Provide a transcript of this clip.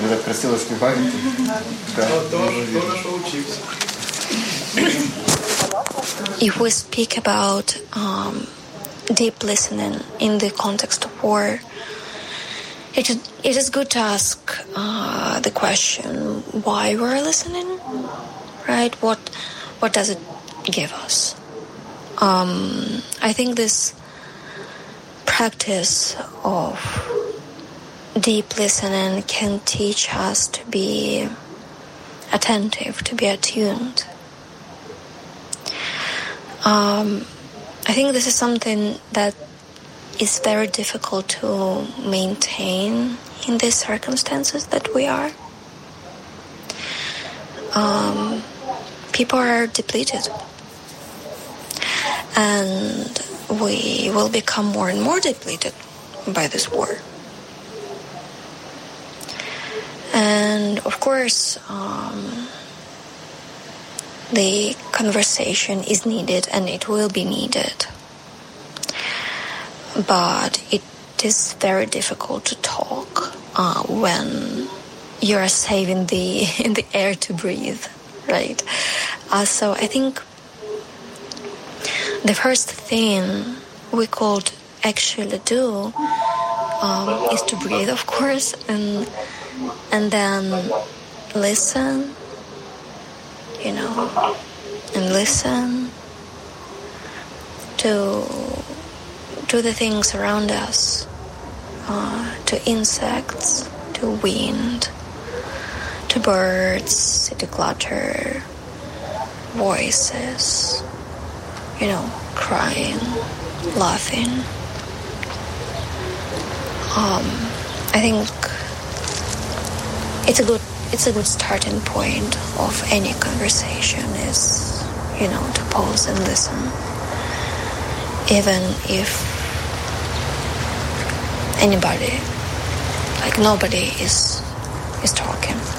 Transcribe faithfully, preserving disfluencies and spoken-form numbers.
ви так красиво співаєте. If we speak about um, deep listening in the context of war, it is, it is good to ask uh, the question why we're listening, right? What what does it give us? Um, I think this practice of deep listening can teach us to be attentive, to be attuned. Um, I think this is something that is very difficult to maintain in these circumstances that we are. Um, people are depleted, and we will become more and more depleted by this war. And of course, um, the conversation is needed and it will be needed. But it is very difficult to talk uh, when you're saving the the air to breathe, right? Uh, so I think the first thing we could actually do um, is to breathe, of course, and and then listen, you know, and listen to to the things around us, uh, to insects, to wind, to birds, city clutter, voices, you know, crying, laughing. Um, I think it's a good it's a good starting point of any conversation is, you know, to pause and listen, even if anybody, like nobody is is talking.